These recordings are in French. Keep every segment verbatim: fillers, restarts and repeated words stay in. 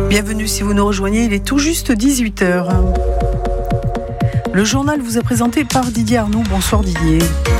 Bienvenue si vous nous rejoignez, il est tout juste dix-huit heures. Le journal vous est présenté par Didier Arnoux. Bonsoir Didier.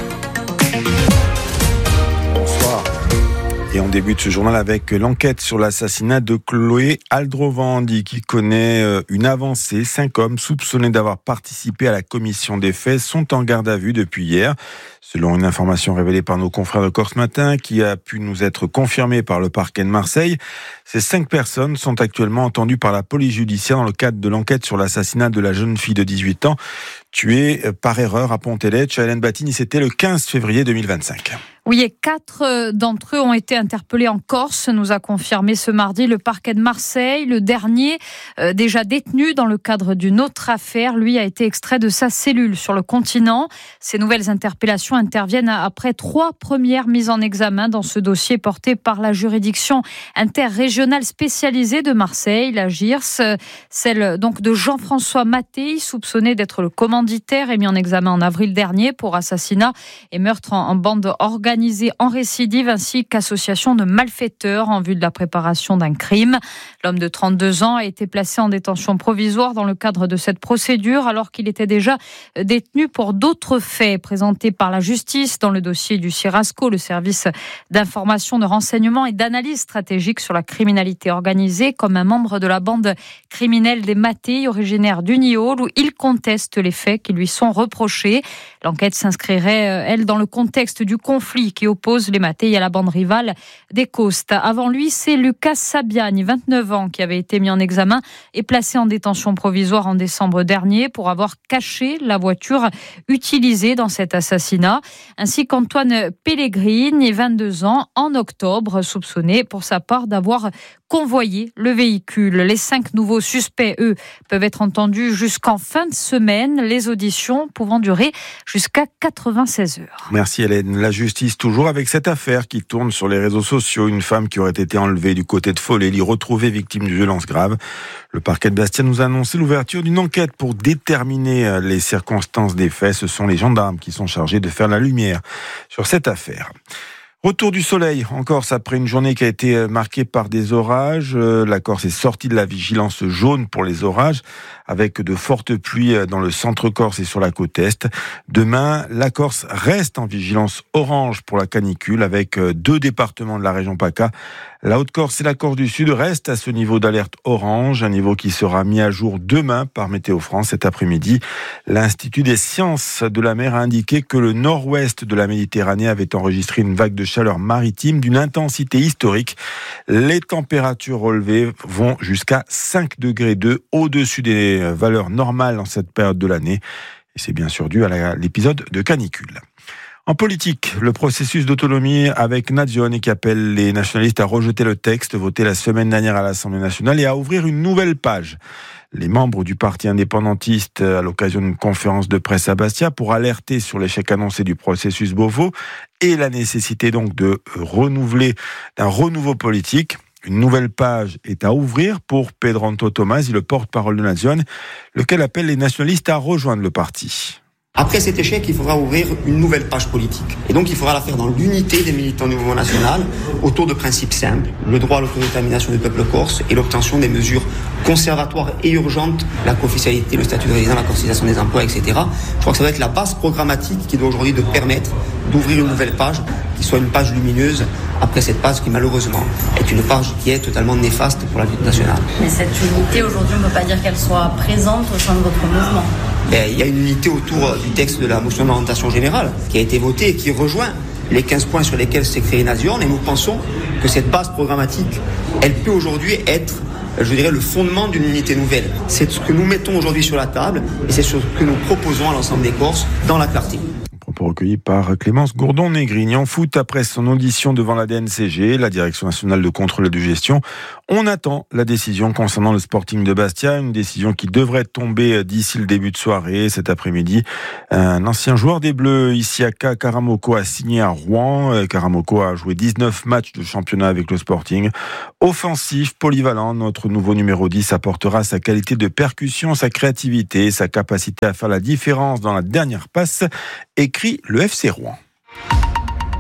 Bonsoir. Et on débute ce journal avec l'enquête sur l'assassinat de Chloé Aldrovandi qui connaît une avancée. Cinq hommes soupçonnés d'avoir participé à la commission des faits sont en garde à vue depuis hier. Selon une information révélée par nos confrères de Corse Matin, qui a pu nous être confirmée par le parquet de Marseille, ces cinq personnes sont actuellement entendues par la police judiciaire dans le cadre de l'enquête sur l'assassinat de la jeune fille de dix-huit ans, tuée par erreur à Ponteletsch. Hélène Battini, c'était le quinze février deux mille vingt-cinq. Oui, et quatre d'entre eux ont été interpellés en Corse, nous a confirmé ce mardi le parquet de Marseille. Le dernier, euh, déjà détenu dans le cadre d'une autre affaire, lui a été extrait de sa cellule sur le continent. Ces nouvelles interpellations interviennent après trois premières mises en examen dans ce dossier porté par la juridiction interrégionale spécialisée de Marseille, la G I R S. Celle donc de Jean-François Mattei, soupçonné d'être le commanditaire et mis en examen en avril dernier pour assassinat et meurtre en, en bande organisée en récidive ainsi qu'association de malfaiteurs en vue de la préparation d'un crime. L'homme de trente-deux ans a été placé en détention provisoire dans le cadre de cette procédure alors qu'il était déjà détenu pour d'autres faits présentés par la justice dans le dossier du CIRASCO, le service d'information, de renseignement et d'analyse stratégique sur la criminalité organisée, comme un membre de la bande criminelle des Mattei, originaire du Niol, où il conteste les faits qui lui sont reprochés. L'enquête s'inscrirait, elle, dans le contexte du conflit qui oppose les Mattei à la bande rivale des Costa. Avant lui, c'est Lucas Sabiani, vingt-neuf ans, qui avait été mis en examen et placé en détention provisoire en décembre dernier pour avoir caché la voiture utilisée dans cet assassinat, ainsi qu'Antoine Pellegrini, vingt-deux ans, en octobre, soupçonné pour sa part d'avoir convoyé le véhicule. Les cinq nouveaux suspects, eux, peuvent être entendus jusqu'en fin de semaine, les auditions pouvant durer jusqu'à quatre-vingt-seize heures. Merci Hélène. La justice toujours avec cette affaire qui tourne sur les réseaux sociaux. Une femme qui aurait été enlevée du côté de Follely, retrouvée victime de violences graves. Le parquet de Bastia nous a annoncé l'ouverture d'une enquête pour déterminer les circonstances des faits. Ce sont les gendarmes qui sont chargés de faire la lumière sur cette affaire. Retour du soleil en Corse après une journée qui a été marquée par des orages. La Corse est sortie de la vigilance jaune pour les orages avec de fortes pluies dans le centre Corse et sur la côte est. Demain, la Corse reste en vigilance orange pour la canicule avec deux départements de la région PACA. La Haute-Corse et la Corse du Sud restent à ce niveau d'alerte orange, un niveau qui sera mis à jour demain par Météo France cet après-midi. L'Institut des sciences de la mer a indiqué que le nord-ouest de la Méditerranée avait enregistré une vague de chaleur maritime d'une intensité historique. Les températures relevées vont jusqu'à cinq degrés deux au-dessus des valeurs normales en cette période de l'année. Et c'est bien sûr dû à la, l'épisode de canicule. En politique, le processus d'autonomie avec Nazione qui appelle les nationalistes à rejeter le texte voté la semaine dernière à l'Assemblée nationale et à ouvrir une nouvelle page. Les membres du parti indépendantiste, à l'occasion d'une conférence de presse à Bastia, pour alerter sur l'échec annoncé du processus Beauvau et la nécessité donc de renouveler, d'un renouveau politique. Une nouvelle page est à ouvrir pour Pedranto Tomasi, le porte-parole de Nazione, lequel appelle les nationalistes à rejoindre le parti. Après cet échec, il faudra ouvrir une nouvelle page politique. Et donc, il faudra la faire dans l'unité des militants du mouvement national, autour de principes simples, le droit à l'autodétermination du peuple corse et l'obtention des mesures conservatoires et urgentes, la co-officialité, le statut de résident, la cotisation des emplois, et cetera. Je crois que ça va être la base programmatique qui doit aujourd'hui de permettre d'ouvrir une nouvelle page, qui soit une page lumineuse, après cette page qui, malheureusement, est une page qui est totalement néfaste pour la lutte nationale. Mais cette unité, aujourd'hui, on ne peut pas dire qu'elle soit présente au sein de votre mouvement. Ben, il y a une unité autour du texte de la motion d'orientation générale qui a été votée et qui rejoint les quinze points sur lesquels s'est créé Nazione. Et nous pensons que cette base programmatique, elle peut aujourd'hui être, je dirais, le fondement d'une unité nouvelle. C'est ce que nous mettons aujourd'hui sur la table et c'est ce que nous proposons à l'ensemble des Corses dans la clarté. Propos recueillis par Clémence Gourdon-Négrigne. En foot, après son audition devant la D N C G, la Direction nationale de contrôle et de gestion, on attend la décision concernant le Sporting de Bastia, une décision qui devrait tomber d'ici le début de soirée. Cet après-midi, un ancien joueur des Bleus, Isiaka Karamoko, a signé à Rouen. Karamoko a joué dix-neuf matchs de championnat avec le Sporting. Offensif, polyvalent, notre nouveau numéro dix apportera sa qualité de percussion, sa créativité, sa capacité à faire la différence dans la dernière passe, écrit le F C Rouen.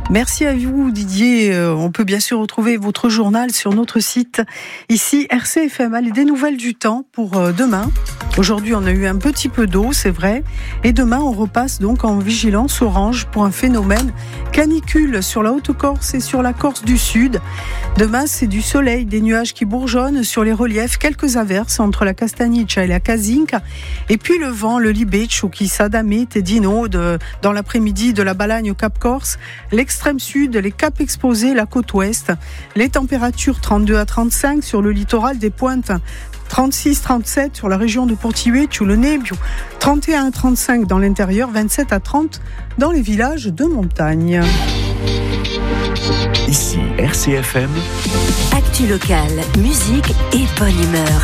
Merci à vous Didier. Euh, on peut bien sûr retrouver votre journal sur notre site ici R C F M. Allez, des nouvelles du temps pour euh, demain. Aujourd'hui on a eu un petit peu d'eau, c'est vrai. Et demain on repasse donc en vigilance orange pour un phénomène canicule sur la Haute-Corse et sur la Corse du Sud. Demain c'est du soleil, des nuages qui bourgeonnent sur les reliefs, quelques averses entre la Castagniccia et la Casinca. Et puis le vent, le libeccio qui s'adamait et dino de, dans l'après-midi de la Balagne au Cap Corse, l'extrême sud, les caps exposés, la côte ouest. Les températures trente-deux à trente-cinq sur le littoral des Pointes, trente-six à trente-sept sur la région de Portiueccio, le Nebbio, trente et un à trente-cinq dans l'intérieur, vingt-sept à trente dans les villages de montagne. Ici R C F M. Actu locale, musique et bonne humeur.